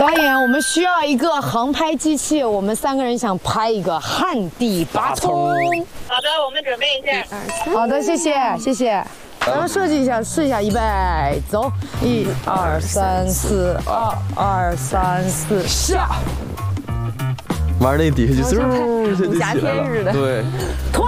导演，我们需要一个航拍机器，我们3个人想拍一个旱地拔葱。 好的，我们准备一下。 好的，谢谢谢谢。咱们设计一下，试一下，预备，走，1、2、3、4，2、2、3、4，下。 玩那底下就嗖就武侠片似的。 对。